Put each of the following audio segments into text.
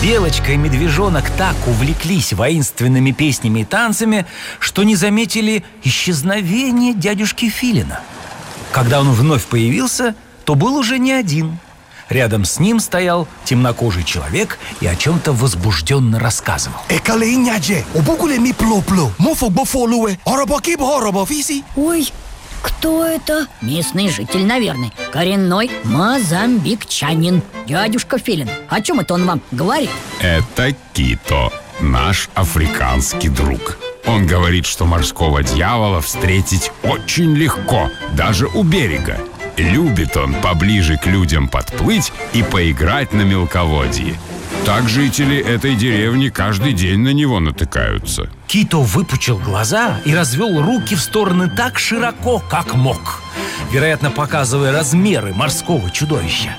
Белочка и медвежонок так увлеклись воинственными песнями и танцами, что не заметили исчезновения дядюшки Филина. Когда он вновь появился, то был уже не один. Рядом с ним стоял темнокожий человек и о чем-то возбужденно рассказывал. Ой, кто это? Местный житель, наверное. Коренной мозамбикчанин. Дядюшка Филин. О чем это он вам говорит? Это Кито, наш африканский друг. Он говорит, что морского дьявола встретить очень легко, даже у берега. Любит он поближе к людям подплыть и поиграть на мелководье. Так жители этой деревни каждый день на него натыкаются. Кито выпучил глаза и развел руки в стороны так широко, как мог, вероятно, показывая размеры морского чудовища.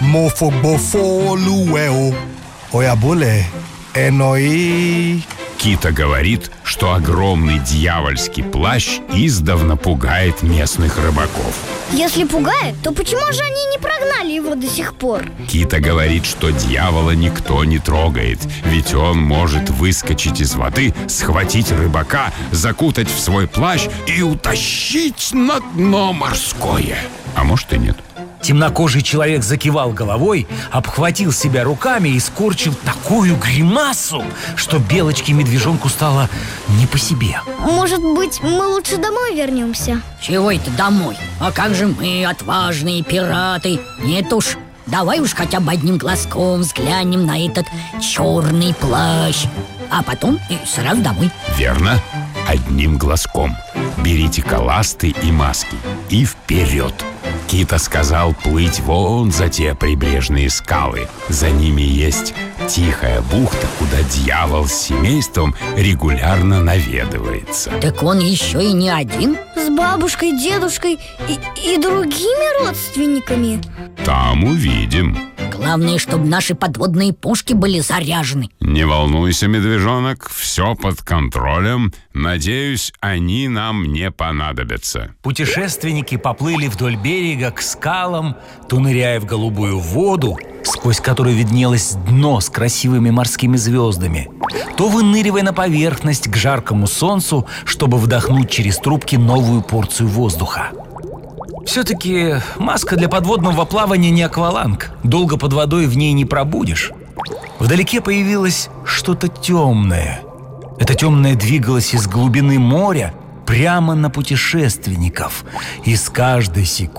Кито говорит, что огромный дьявольский плащ издавна пугает местных рыбаков. Если пугает, то почему же они не прогнали его до сих пор? Кито говорит, что дьявола никто не трогает, ведь он может выскочить из воды, схватить рыбака, закутать в свой плащ и утащить на дно морское. А может и нет. Темнокожий человек закивал головой, обхватил себя руками и скорчил такую гримасу, что Белочке и медвежонку стало не по себе. Может быть, мы лучше домой вернемся? Чего это домой? А как же мы, отважные пираты? Нет уж, давай уж хотя бы одним глазком взглянем на этот черный плащ, а потом и сразу домой. Верно, одним глазком. Берите каласты и маски и вперед. Кито сказал плыть вон за те прибрежные скалы. За ними есть тихая бухта, куда дьявол с семейством регулярно наведывается. Так он еще и не один? С бабушкой, дедушкой и другими родственниками? Там увидим. Главное, чтобы наши подводные пушки были заряжены. Не волнуйся, медвежонок, все под контролем. Надеюсь, они нам не понадобятся. Путешественники поплыли вдоль берега к скалам, то ныряя в голубую воду, сквозь которую виднелось дно с красивыми морскими звездами, то выныривая на поверхность к жаркому солнцу, чтобы вдохнуть через трубки новую порцию воздуха. Все-таки маска для подводного плавания не акваланг. Долго под водой в ней не пробудешь. Вдалеке появилось что-то темное. Это темное двигалось из глубины моря прямо на путешественников. И с каждой секундой